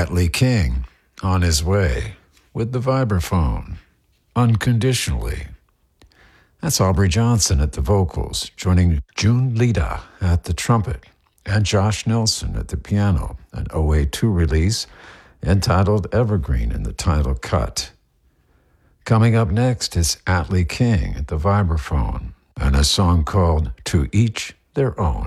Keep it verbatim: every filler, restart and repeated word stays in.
Atlee King, On His Way, with the vibraphone, Unconditionally. That's Aubrey Johnson at the vocals, joining June Lida at the trumpet, and Josh Nelson at the piano, an oh eight two release entitled Evergreen in the title cut. Coming up next is Atlee King at the vibraphone, and a song called To Each Their Own.